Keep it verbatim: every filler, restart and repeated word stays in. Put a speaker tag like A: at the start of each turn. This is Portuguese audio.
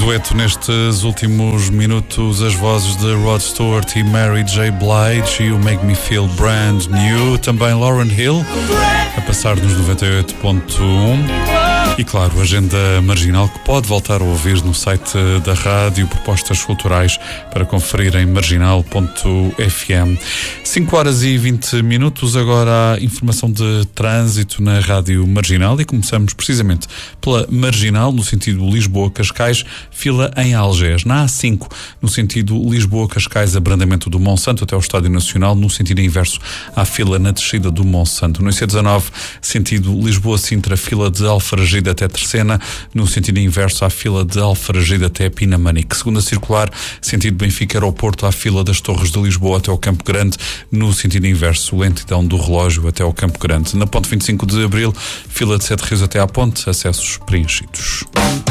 A: dueto nestes últimos minutos, as vozes de Rod Stewart e Mary J. Blige e o Make Me Feel Brand New, também Lauryn Hill, a passar nos noventa e oito ponto um. E claro, agenda marginal que pode voltar a ouvir no site da rádio, propostas culturais para conferir em marginal ponto f m. cinco horas e vinte minutos, agora a informação de trânsito na Rádio Marginal e começamos precisamente pela Marginal, no sentido Lisboa-Cascais, fila em Algés. Na A cinco, no sentido Lisboa-Cascais, abrandamento do Monsanto até ao Estádio Nacional, no sentido inverso à fila na descida do Monsanto. No I C dezanove, sentido Lisboa-Sintra, fila de Alfarragide até Terceira, no sentido inverso à fila de Alfarragide até Pinamanique. Segunda circular, sentido Benfica-Aeroporto, à fila das Torres de Lisboa até ao Campo Grande, no sentido inverso, lentidão do relógio até ao Campo Grande. Na ponte vinte e cinco de Abril, fila de Sete Rios até à ponte, acessos preenchidos.